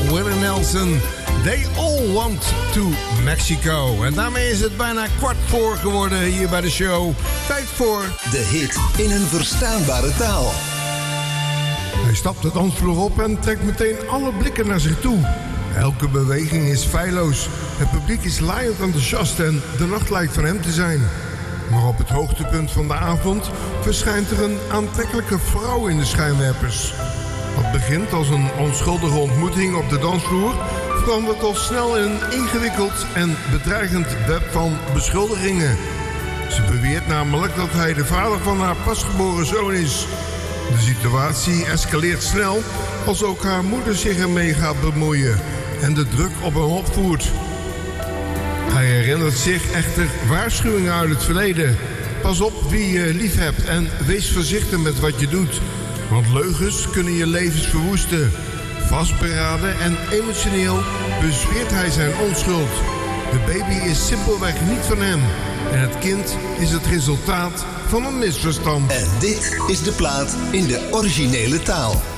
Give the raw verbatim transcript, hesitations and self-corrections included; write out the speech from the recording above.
Willie Nelson. They all want to Mexico. En daarmee is het bijna kwart voor geworden hier bij de show. Tijd voor de hit in een verstaanbare taal. Hij stapt de dansvloer op en trekt meteen alle blikken naar zich toe. Elke beweging is feilloos. Het publiek is laaiend enthousiast en de nacht lijkt van hem te zijn. Maar op het hoogtepunt van de avond verschijnt er een aantrekkelijke vrouw in de schijnwerpers. Wat begint als een onschuldige ontmoeting op de dansvloer verandert al snel in een ingewikkeld en bedreigend web van beschuldigingen. Ze beweert namelijk dat hij de vader van haar pasgeboren zoon is. De situatie escaleert snel als ook haar moeder zich ermee gaat bemoeien en de druk op hem opvoert. Hij herinnert zich echter waarschuwingen uit het verleden. Pas op wie je lief hebt en wees voorzichtig met wat je doet. Want leugens kunnen je levens verwoesten. Vastberaden en emotioneel bezweert hij zijn onschuld. De baby is simpelweg niet van hem. En het kind is het resultaat van een misverstand. En dit is de plaat in de originele taal.